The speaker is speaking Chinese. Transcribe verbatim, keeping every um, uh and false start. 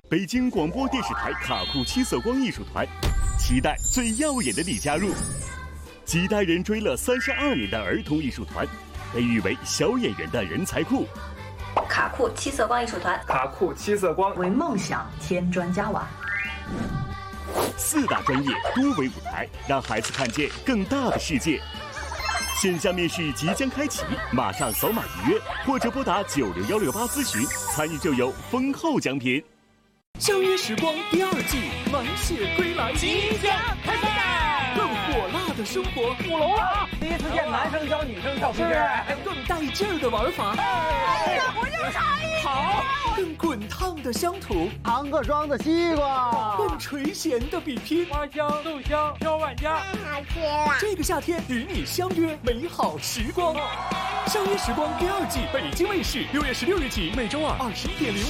北京广播电视台卡库七色光艺术团，期待最耀眼的你加入。几代人追了三十二年的儿童艺术团，被誉为小演员的人才库。 卡库七色光艺术团， 卡库七色光为梦想添砖加瓦。 四大专业多维舞台，让孩子看见更大的世界。线下面试即将开启，马上扫码预约，或者拨打九六幺六八咨询，参与就有丰厚奖品。 相约时光第二季满血归来， 即将开赛， 更火辣的生活， 五楼啊！第一次见男生教女生跳皮筋， 更带劲儿的玩法， 哎，我就差一好，更滚烫的乡土， 糖各装的西瓜， 更垂涎的比拼， 花香、豆香、小万家， 好吃了。 这个夏天与你相约美好时光，相约时光第二季，北京卫视六月十六日起，每周二二十一点零。